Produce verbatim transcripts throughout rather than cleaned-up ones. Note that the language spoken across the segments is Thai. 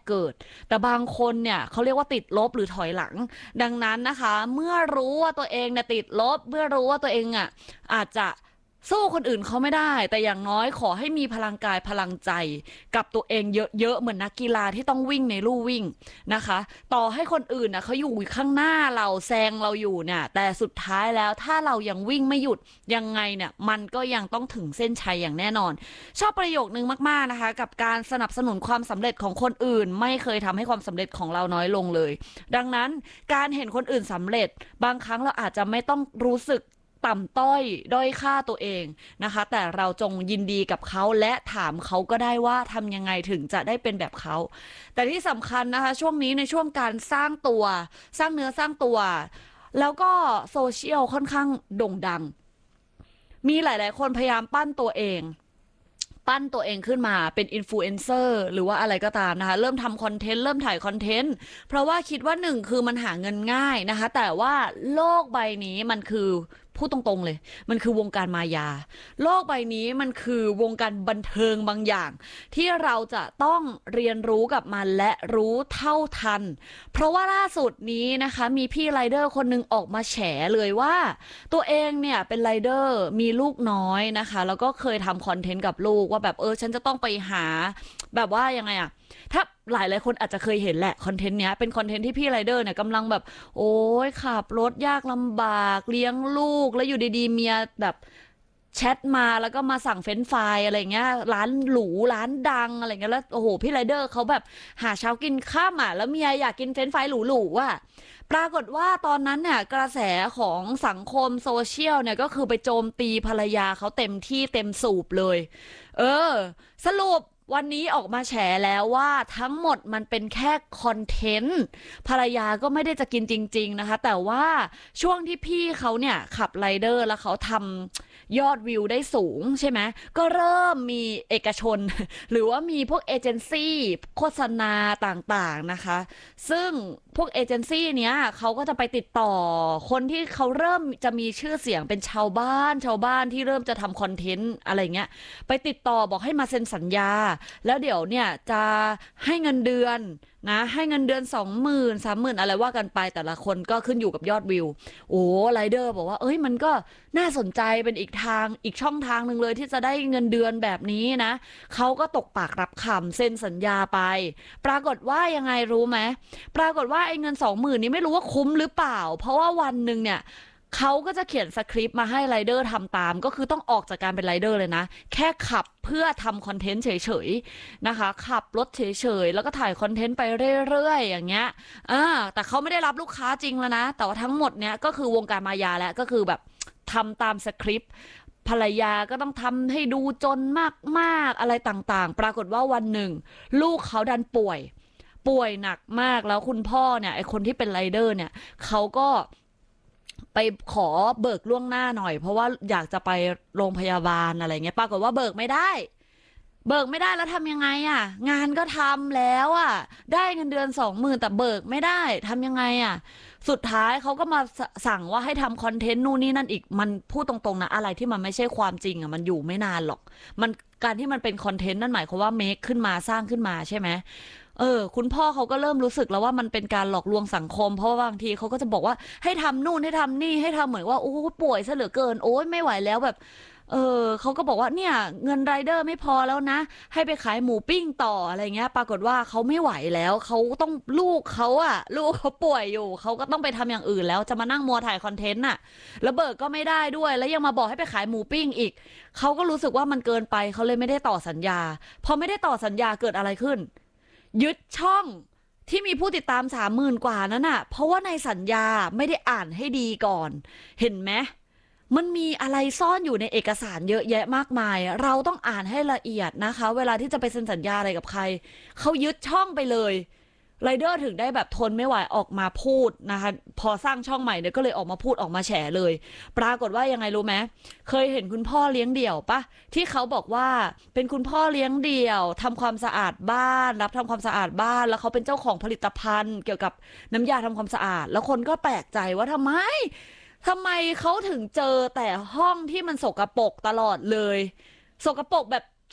เกิดแต่บางคนเนี่ยเขาเรียกว่าติดลบหรือถอยหลังดังนั้นนะคะเมื่อรู้ว่าตัวเองเนี่ยติดลบเมื่อรู้ว่าตัวเองอ่ะอาจจะสู้คนอื่นเขาไม่ได้แต่อย่างน้อยขอให้มีพลังกายพลังใจกับตัวเองเยอะๆเหมือนนักกีฬาที่ต้องวิ่งในลู่วิ่งนะคะต่อให้คนอื่นนะเขาอยู่ข้างหน้าเราแซงเราอยู่เนี่ยแต่สุดท้ายแล้วถ้าเรายังวิ่งไม่หยุดยังไงเนี่ยมันก็ยังต้องถึงเส้นชัยอย่างแน่นอนชอบประโยคนึงมากๆนะคะกับการสนับสนุนความสำเร็จของคนอื่นไม่เคยทำให้ความสำเร็จของเราน้อยลงเลยดังนั้นการเห็นคนอื่นสำเร็จบางครั้งเราอาจจะไม่ต้องรู้สึกต่ำต้อยด้อยค่าตัวเองนะคะแต่เราจงยินดีกับเขาและถามเขาก็ได้ว่าทำยังไงถึงจะได้เป็นแบบเขาแต่ที่สำคัญนะคะช่วงนี้ในช่วงการสร้างตัวสร้างเนื้อสร้างตัวแล้วก็โซเชียลค่อนข้างโด่งดังมีหลายๆคนพยายามปั้นตัวเองปั้นตัวเองขึ้นมาเป็นอินฟลูเอนเซอร์หรือว่าอะไรก็ตามนะคะเริ่มทำคอนเทนต์เริ่มถ่ายคอนเทนต์เพราะว่าคิดว่าหนึ่งคือมันหาเงินง่ายนะคะแต่ว่าโลกใบนี้มันคือพูดตรงๆเลยมันคือวงการมายาโลกใบนี้มันคือวงการบันเทิงบางอย่างที่เราจะต้องเรียนรู้กับมันและรู้เท่าทันเพราะว่าล่าสุดนี้นะคะมีพี่ไรเดอร์คนหนึ่งออกมาแฉเลยว่าตัวเองเนี่ยเป็นไรเดอร์มีลูกน้อยนะคะแล้วก็เคยทำคอนเทนต์กับลูกว่าแบบเออฉันจะต้องไปหาแบบว่ายังไงอะถ้าหลายหลายคนอาจจะเคยเห็นแหละคอนเทนต์เนี้ยเป็นคอนเทนต์ที่พี่ไรเดอร์เนี่ยกำลังแบบโอ้ยขับรถยากลำบากเลี้ยงลูกแล้วอยู่ดีๆเมียแบบแชทมาแล้วก็มาสั่งเฟรนช์ฟรายอะไรเงี้ยร้านหรูร้านดังอะไรเงี้ยแล้วโอ้โหพี่ไรเดอร์เขาแบบหาเช้ากินข้ามอ่ะแล้วเมียอยากกินเฟรนช์ฟรายหรูๆอ่ะปรากฏว่าตอนนั้นเนี่ยกระแสของสังคมโซเชียลเนี่ยก็คือไปโจมตีภรรยาเขาเต็มที่เต็มสูบเลยเออสรุปวันนี้ออกมาแฉแล้วว่าทั้งหมดมันเป็นแค่คอนเทนต์ภรรยาก็ไม่ได้จะกินจริงๆนะคะแต่ว่าช่วงที่พี่เขาเนี่ยขับไรเดอร์แล้วเขาทำยอดวิวได้สูงใช่ไหมก็เริ่มมีเอกชนหรือว่ามีพวกเอเจนซี่โฆษณาต่างๆนะคะซึ่งพวกเอเจนซี่เนี้ยเขาก็จะไปติดต่อคนที่เขาเริ่มจะมีชื่อเสียงเป็นชาวบ้านชาวบ้านที่เริ่มจะทำคอนเทนต์อะไรเงี้ยไปติดต่อบอกให้มาเซ็นสัญญาแล้วเดี๋ยวเนี่ยจะให้เงินเดือนนะให้เงินเดือนสองหมื่นสามหมื่นอะไรว่ากันไปแต่ละคนก็ขึ้นอยู่กับยอดวิวโอ้ไรเดอร์บอกว่าเอ้ยมันก็น่าสนใจเป็นอีกทางอีกช่องทางหนึ่งเลยที่จะได้เงินเดือนแบบนี้นะเขาก็ตกปากรับคำเซ็นสัญญาไปปรากฏว่ายังไงรู้ไหมปรากฏว่าไอ้เงินสองหมื่นนี้ไม่รู้ว่าคุ้มหรือเปล่าเพราะว่าวันหนึ่งเนี่ยเขาก็จะเขียนสคริปต์มาให้ไรเดอร์ทำตามก็คือต้องออกจากการเป็นไรเดอร์เลยนะแค่ขับเพื่อทำคอนเทนต์เฉยๆนะคะขับรถเฉยๆแล้วก็ถ่ายคอนเทนต์ไปเรื่อยๆอย่างเงี้ยอ่าแต่เขาไม่ได้รับลูกค้าจริงแล้วนะแต่ว่าทั้งหมดเนี้ยก็คือวงการมายาแล้วก็คือแบบทำตามสคริปต์ภรรยาก็ต้องทำให้ดูจนมากๆอะไรต่างๆปรากฏว่าวันหนึ่งลูกเขาดันป่วยป่วยหนักมากแล้วคุณพ่อเนี่ยไอคนที่เป็นไรเดอร์เนี่ยเขาก็ไปขอเบิกล่วงหน้าหน่อยเพราะว่าอยากจะไปโรงพยาบาลอะไรเงี้ยปรากฏว่าเบิกไม่ได้เบิกไม่ได้แล้วทำยังไงอ่ะงานก็ทำแล้วอ่ะได้เงินเดือนสองหมื่นแต่เบิกไม่ได้ทำยังไงอ่ะสุดท้ายเขาก็มาสั่งว่าให้ทำคอนเทนต์นู่นนี่นั่นอีกมันพูดตรงๆนะอะไรที่มันไม่ใช่ความจริงอ่ะมันอยู่ไม่นานหรอกมันการที่มันเป็นคอนเทนต์นั่นหมายความว่าเมคขึ้นมาสร้างขึ้นมาใช่ไหมเออคุณพ่อเขาก็เริ่มรู้สึกแล้วว่ามันเป็นการหลอกลวงสังคมเพราะว่าบางทีเขาก็จะบอกว่าให้ทำนู่นให้ทำนี่ให้ทำเหมือนว่าโอ้ป่วยซะเหลือเกินโอ้ยไม่ไหวแล้วแบบเออเขาก็บอกว่าเนี่ยเงินไรเดอร์ไม่พอแล้วนะให้ไปขายหมูปิ้งต่ออะไรเงี้ยปรากฏว่าเขาไม่ไหวแล้วเขาต้องลูกเขาอะลูกเขาป่วยอยู่เขาก็ต้องไปทำอย่างอื่นแล้วจะมานั่งมัวถ่ายคอนเทนต์น่ะแล้วเบิกก็ไม่ได้ด้วยแล้วยังมาบอกให้ไปขายหมูปิ้งอีกเขาก็รู้สึกว่ามันเกินไปเขาเลยไม่ได้ต่อสัญญาพอไม่ได้ต่อสัญญาเกิดอะไรขึ้นยึดช่องที่มีผู้ติดตามสามหมื่นกว่านั้นน่ะเพราะว่าในสัญญาไม่ได้อ่านให้ดีก่อนเห็นไหมมันมีอะไรซ่อนอยู่ในเอกสารเยอะแยะมากมายเราต้องอ่านให้ละเอียดนะคะเวลาที่จะไปเซ็นสัญญาอะไรกับใครเขายึดช่องไปเลยไรเดอร์ถึงได้แบบทนไม่ไหวออกมาพูดนะคะพอสร้างช่องใหม่เนี่ยก็เลยออกมาพูดออกมาแฉเลยปรากฏว่ายังไงรู้ไหมเคยเห็นคุณพ่อเลี้ยงเดี่ยวปะที่เขาบอกว่าเป็นคุณพ่อเลี้ยงเดี่ยวทำความสะอาดบ้านรับทำความสะอาดบ้านแล้วเขาเป็นเจ้าของผลิตภัณฑ์เกี่ยวกับน้ำยาทำความสะอาดแล้วคนก็แปลกใจว่าทำไมทำไมเขาถึงเจอแต่ห้องที่มันสกปรกตลอดเลยสกปรกแบบ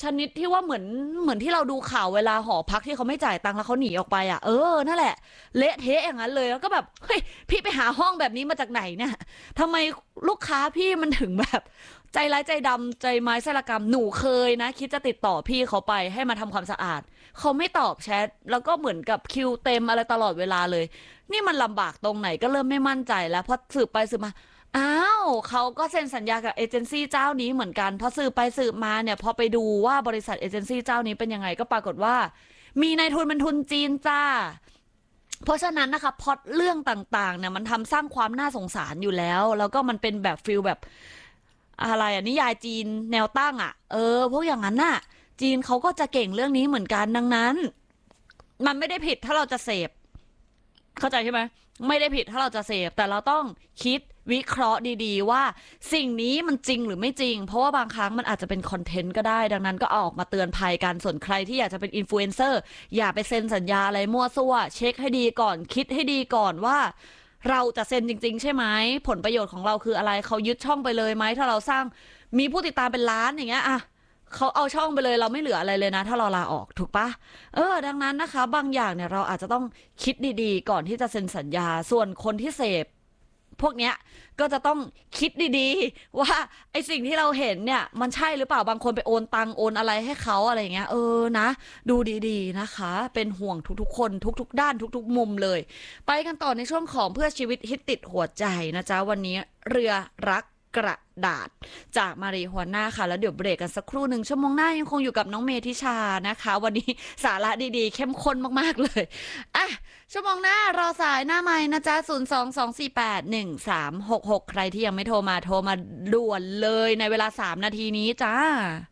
ชนิดที่ว่าเหมือนเหมือนที่เราดูข่าวเวลาหอพักที่เขาไม่จ่ายตังค์แล้วเขาหนีออกไปอ่ะเออนั่นแหละเละเทะอย่างนั้นเลยแล้วก็แบบเฮ้ยพี่ไปหาห้องแบบนี้มาจากไหนเนี่ยทำไมลูกค้าพี่มันถึงแบบใจร้ายใจดำใจไม้ไส้ระกำหนูเคยนะคิดจะติดต่อพี่เขาไปให้มาทำความสะอาดเขาไม่ตอบแชทแล้วก็เหมือนกับคิวเต็มอะไรตลอดเวลาเลยนี่มันลำบากตรงไหนก็เริ่มไม่มั่นใจแล้วพอสืบไปสืบมาอ้าวเขาก็เซ็นสัญญากับเอเจนซี่เจ้านี้เหมือนกันพอสืบไปสืบมาเนี่ยพอไปดูว่าบริษัทเอเจนซี่เจ้านี้เป็นยังไงก็ปรากฏว่ามีนายทุนเป็นทุนจีนจ้าเพราะฉะนั้นนะคะพล็อตเรื่องต่างๆเนี่ยมันทำสร้างความน่าสงสารอยู่แล้วแล้วก็มันเป็นแบบฟิลแบบอะไรอะนิยายจีนแนวตั้งอะเออพวกอย่างนั้นน่ะจีนเขาก็จะเก่งเรื่องนี้เหมือนกันดังนั้นมันไม่ได้ผิดถ้าเราจะเสพเข้าใจใช่ไหมไม่ได้ผิดถ้าเราจะเสพแต่เราต้องคิดวิเคราะห์ดีๆว่าสิ่งนี้มันจริงหรือไม่จริงเพราะว่าบางครั้งมันอาจจะเป็นคอนเทนต์ก็ได้ดังนั้นก็เอาออกมาเตือนภัยกันส่วนใครที่อยากจะเป็นอินฟลูเอนเซอร์อย่าไปเซ็นสัญญาอะไรมั่วซั่วเช็คให้ดีก่อนคิดให้ดีก่อนว่าเราจะเซ็นจริงๆใช่ไหมผลประโยชน์ของเราคืออะไรเขายึดช่องไปเลยไหมถ้าเราสร้างมีผู้ติดตามเป็นล้านอย่างเงี้ยอะเขาเอาช่องไปเลยเราไม่เหลืออะไรเลยนะถ้าเราลาออกถูกปะเออดังนั้นนะคะบางอย่างเนี่ยเราอาจจะต้องคิดดีๆก่อนที่จะเซ็นสัญญาส่วนคนที่เสพพวกเนี้ยก็จะต้องคิดดีๆว่าไอสิ่งที่เราเห็นเนี่ยมันใช่หรือเปล่าบางคนไปโอนตังโอนอะไรให้เขาอะไรเงี้ยเออนะดูดีๆนะคะเป็นห่วงทุกๆคนทุกๆด้านทุกๆมุมเลยไปกันต่อในช่วงของเพื่อชีวิตฮิตติดหัวใจนะจ๊ะวันนี้เรือรักกระดาษจากมารีฮวน่าค่ะแล้วเดี๋ยวเบรกกันสักครู่หนึ่งชั่วโมงหน้ายังคงอยู่กับน้องเมธิชานะคะวันนี้สาระดีๆเข้มข้นมากๆเลยอ่ะชั่วโมงหน้ารอสายหน้าไม้นะจ๊ะศูนย์ สอง สอง สี่ แปด หนึ่ง สาม หก หกใครที่ยังไม่โทรมาโทรมาด่วนเลยในเวลาสามนาทีนี้จ้า